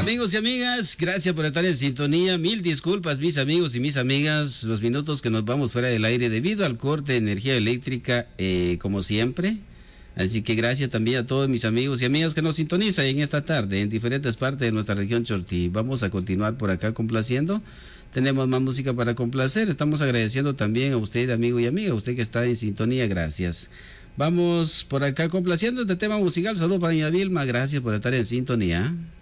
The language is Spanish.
Amigos y amigas, gracias por estar en sintonía. Mil disculpas, mis amigos y mis amigas, los minutos que nos vamos fuera del aire debido al corte de energía eléctrica, como siempre. Así que gracias también a todos mis amigos y amigas que nos sintonizan en esta tarde en diferentes partes de nuestra región Chortí. Vamos a continuar por acá complaciendo. Tenemos más música para complacer. Estamos agradeciendo también a usted, amigo y amiga, usted que está en sintonía, gracias. Vamos por acá complaciendo este tema musical. Saludos para doña Vilma, gracias por estar en sintonía.